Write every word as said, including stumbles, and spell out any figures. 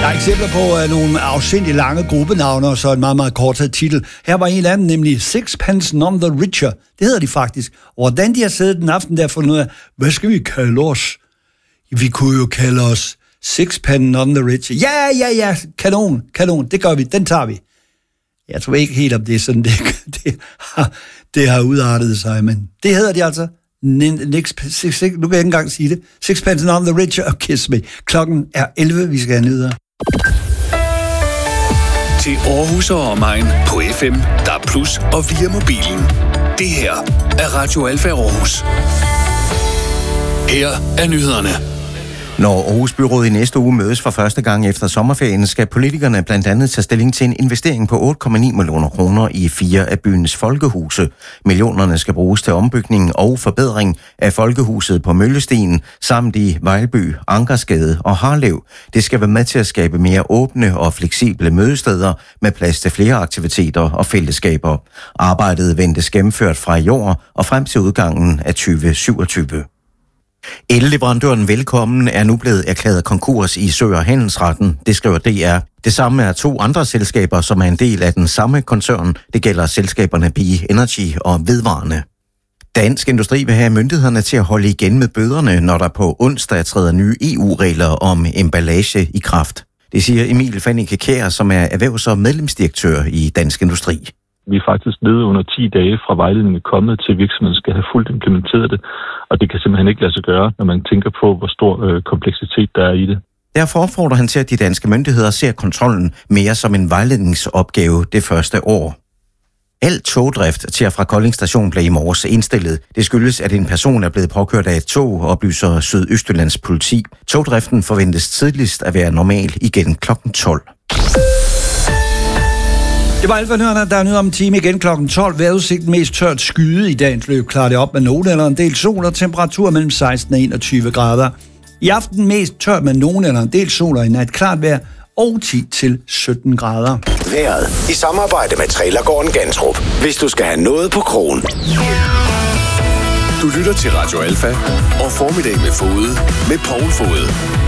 er eksempler på uh, nogle afsindig lange gruppenavne og så en meget, meget kortet titel. Her var en af dem, nemlig Sixpence None the Richer. Det hedder de faktisk. Og hvordan de har siddet den aften der for noget af, hvad skal vi kalde os? Vi kunne jo kalde os Sixpence None the Richer. Ja, ja, ja, kanon, kanon, det gør vi, den tager vi. Jeg tror ikke helt, om det er sådan, det, det, har, det har udartet sig, men det hedder de altså. Nix, six, six, nu kan jeg ikke engang sige det. Sixpence None the Richer og Kiss Me. Klokken er elleve, vi skal have nyheder. Til Aarhus og omegn på F M, der er plus og via mobilen. Det her er Radio Alfa Aarhus. Her er nyhederne. Når Aarhus Byråd i næste uge mødes for første gang efter sommerferien, skal politikerne blandt andet tage stilling til en investering på otte komma ni millioner kroner i fire af byens folkehuse. Millionerne skal bruges til ombygning og forbedring af folkehuset på Møllestien, samt i Vejlby, Ankersgade og Harlev. Det skal være med til at skabe mere åbne og fleksible mødesteder med plads til flere aktiviteter og fællesskaber. Arbejdet ventes gennemført fra i år og frem til udgangen af tyve syvogtyve. Elleverandøren Velkommen er nu blevet erklæret konkurs i Sø- og Handelsretten, det skriver D R. Det samme er to andre selskaber, som er en del af den samme koncern. Det gælder selskaberne B Energy og Vedvarende. Dansk Industri vil have myndighederne til at holde igen med bøderne, når der på onsdag træder nye E U-regler om emballage i kraft. Det siger Emil Fannike Kjær, som er erhvervs- og medlemsdirektør i Dansk Industri. Vi er faktisk nede under ti dage fra vejledningen er kommet til virksomheden skal have fuldt implementeret det, og det kan simpelthen ikke lade sig gøre, når man tænker på, hvor stor øh, kompleksitet der er i det. Derfor opfordrer han til, at de danske myndigheder ser kontrollen mere som en vejledningsopgave det første år. Al togdrift til og fra Kolding Station blev i morges indstillet. Det skyldes, at en person er blevet påkørt af et tog, oplyser Sydøstjyllands politi. Togdriften forventes tidligst at være normal igen klokken tolv. Det var Alfa-nyhederne, der er nyheder om en time igen klokken tolv. Vejrudsigten mest tørt skyde i dagens løb. Klarer det op med nogen eller en del sol og temperatur mellem seksten og enogtyve grader. I aften mest tørt med nogen eller en del sol og i nat klart vejr og ti til sytten grader. Vejret i samarbejde med Trailergården Gantrup. Hvis du skal have noget på krogen. Du lytter til Radio Alfa og Formiddag med Fode med Poul Fode.